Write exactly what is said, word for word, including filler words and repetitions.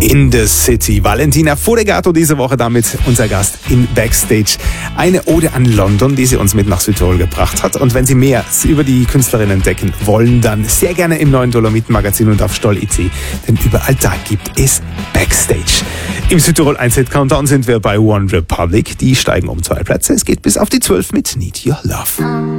in the City. Valentina Fodegato diese Woche damit unser Gast in Backstage. Eine Ode an London, die sie uns mit nach Südtirol gebracht hat. Und wenn Sie mehr über die Künstlerin entdecken wollen, dann sehr gerne im neuen Dolomiten-Magazin und auf stoll punkt it. Denn überall da gibt es Backstage. Im Südtirol eins Hit Countdown sind wir bei One Republic. Die steigen um zwei Plätze. Es geht bis auf die zwölf mit Need Your Love.